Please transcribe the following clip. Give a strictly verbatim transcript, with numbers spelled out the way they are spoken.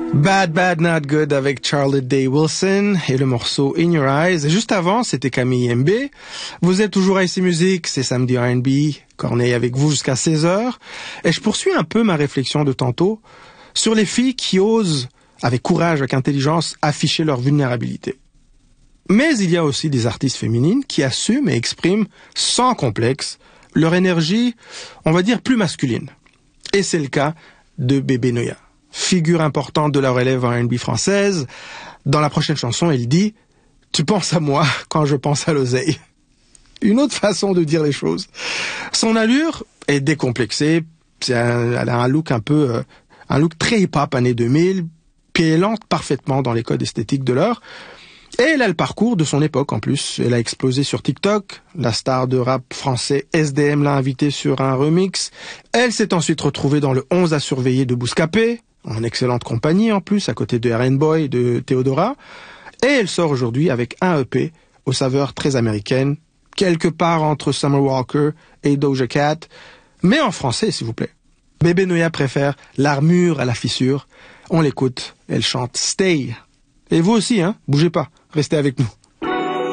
Bad Bad Not Good avec Charlotte Day Wilson et le morceau In Your Eyes. Et juste avant, c'était Camille M B. Vous êtes toujours à I C Music, c'est Samedi R and B. Corneille avec vous jusqu'à seize heures. Et je poursuis un peu ma réflexion de tantôt sur les filles qui osent, avec courage, avec intelligence, afficher leur vulnérabilité. Mais il y a aussi des artistes féminines qui assument et expriment sans complexe leur énergie, on va dire, plus masculine. Et c'est le cas de Bébé Noya, figure importante de la relève R and B française. Dans la prochaine chanson, il dit « Tu penses à moi quand je pense à l'oseille ». Une autre façon de dire les choses. Son allure est décomplexée, c'est un, elle a un look un peu, euh, un look très hip-hop années deux mille, puis elle entre parfaitement dans les codes esthétiques de l'heure. Et elle a le parcours de son époque en plus. Elle a explosé sur TikTok. La star de rap français S D M l'a invitée sur un remix. Elle s'est ensuite retrouvée dans le onze à surveiller de Bouscapé, en excellente compagnie en plus, à côté de R and Boy de Théodora. Et elle sort aujourd'hui avec un E P aux saveurs très américaines, quelque part entre Summer Walker et Doja Cat, mais en français s'il vous plaît. Bébé Noya préfère l'armure à la fissure. On l'écoute, elle chante Stay. Et vous aussi, hein, bougez pas, restez avec nous.